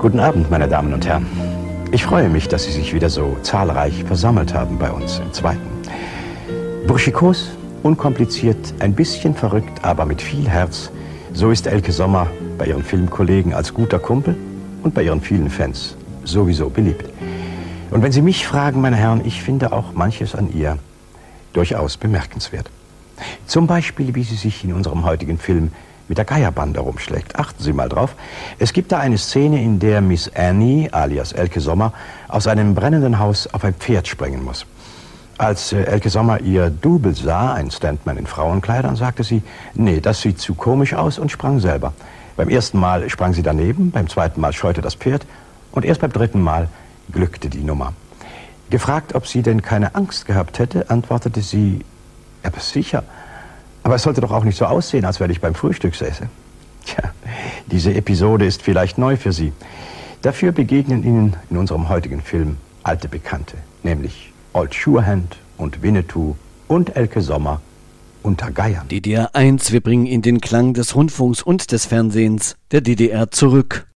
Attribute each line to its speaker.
Speaker 1: Guten Abend, meine Damen und Herren. Ich freue mich, dass Sie sich wieder so zahlreich versammelt haben bei uns im Zweiten. Burschikos, unkompliziert, ein bisschen verrückt, aber mit viel Herz. So ist Elke Sommer bei ihren Filmkollegen als guter Kumpel und bei ihren vielen Fans sowieso beliebt. Und wenn Sie mich fragen, meine Herren, ich finde auch manches an ihr durchaus bemerkenswert. Zum Beispiel, wie sie sich in unserem heutigen Film mit der Geierbande rumschlägt. Achten Sie mal drauf. Es gibt da eine Szene, in der Miss Annie, alias Elke Sommer, aus einem brennenden Haus auf ein Pferd springen muss. Als Elke Sommer ihr Double sah, ein Stuntman in Frauenkleidern, sagte sie, nee, das sieht zu komisch aus und sprang selber. Beim ersten Mal sprang sie daneben, beim zweiten Mal scheute das Pferd und erst beim dritten Mal glückte die Nummer. Gefragt, ob sie denn keine Angst gehabt hätte, antwortete sie, aber sicher. Aber es sollte doch auch nicht so aussehen, als wenn ich beim Frühstück säße. Tja, diese Episode ist vielleicht neu für Sie. Dafür begegnen Ihnen in unserem heutigen Film alte Bekannte, nämlich Old Surehand und Winnetou und Elke Sommer unter Geiern.
Speaker 2: DDR 1, wir bringen Ihnen den Klang des Rundfunks und des Fernsehens der DDR zurück.